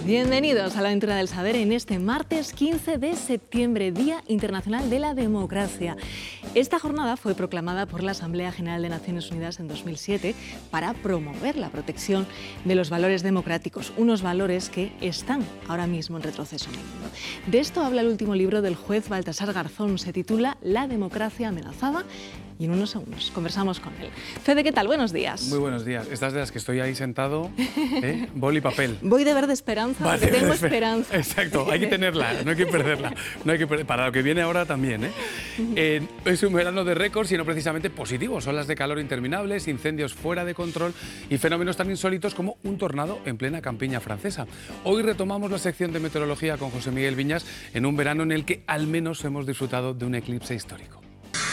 Bienvenidos a la Aventura del Saber en este martes 15 de septiembre, Día Internacional de la Democracia. Esta jornada fue proclamada por la Asamblea General de Naciones Unidas en 2007 para promover la protección de los valores democráticos, unos valores que están ahora mismo en retroceso en el mundo. De esto habla el último libro del juez Baltasar Garzón, se titula La democracia amenazada. Y en unos segundos conversamos con él. Fede, ¿qué tal? Buenos días. Muy buenos días. Estás de las que estoy ahí sentado, boli y papel. Voy de verde esperanza, vale, porque tengo esperanza. Exacto, hay que tenerla, no hay que perderla. Para lo que viene ahora también. Es un verano de récords y no precisamente positivos. Olas de calor interminables, incendios fuera de control y fenómenos tan insólitos como un tornado en plena campiña francesa. Hoy retomamos la sección de meteorología con José Miguel Viñas en un verano en el que al menos hemos disfrutado de un eclipse histórico.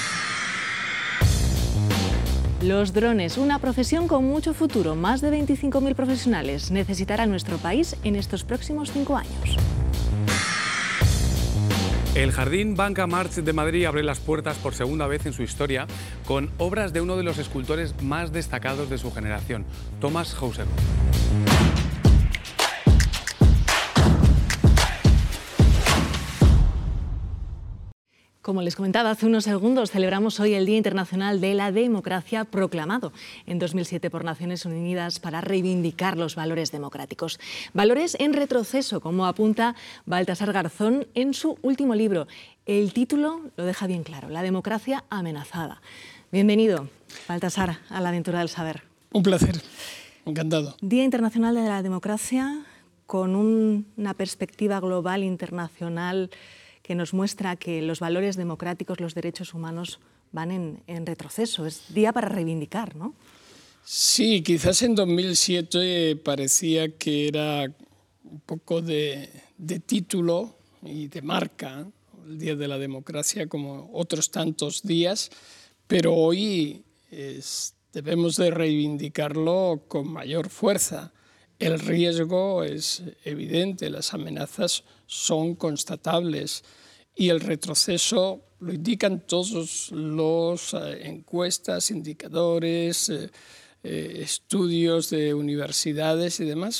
Los drones, una profesión con mucho futuro. Más de 25.000 profesionales necesitará nuestro país en estos próximos 5 años. El Jardín Banca March de Madrid abre las puertas por segunda vez en su historia con obras de uno de los escultores más destacados de su generación, Thomas Hauser. Como les comentaba hace unos segundos, celebramos hoy el Día Internacional de la Democracia, proclamado en 2007 por Naciones Unidas para reivindicar los valores democráticos. Valores en retroceso, como apunta Baltasar Garzón en su último libro. El título lo deja bien claro, La democracia amenazada. Bienvenido, Baltasar, a la Aventura del Saber. Un placer, encantado. Día Internacional de la Democracia, con una perspectiva global internacional que nos muestra que los valores democráticos, los derechos humanos van en retroceso. Es día para reivindicar, ¿no? Sí, quizás en 2007 parecía que era un poco de título y de marca, el Día de la Democracia, como otros tantos días, pero hoy debemos de reivindicarlo con mayor fuerza. El riesgo es evidente, las amenazas son constatables y el retroceso lo indican todos los encuestas, indicadores, estudios de universidades y demás.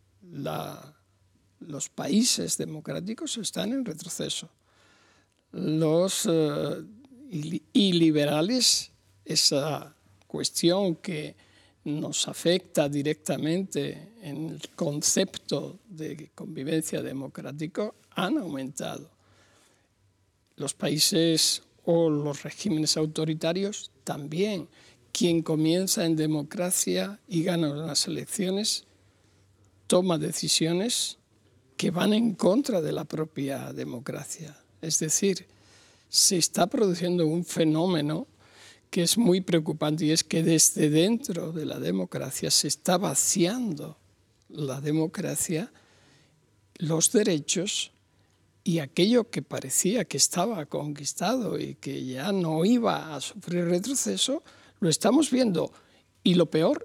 Los países democráticos están en retroceso. Los iliberales, esa cuestión que nos afecta directamente en el concepto de convivencia democrático, han aumentado. Los países o los regímenes autoritarios también. Quien comienza en democracia y gana las elecciones toma decisiones que van en contra de la propia democracia. Es decir, se está produciendo un fenómeno que es muy preocupante, y es que desde dentro de la democracia se está vaciando la democracia, los derechos y aquello que parecía que estaba conquistado y que ya no iba a sufrir retroceso, lo estamos viendo. Y lo peor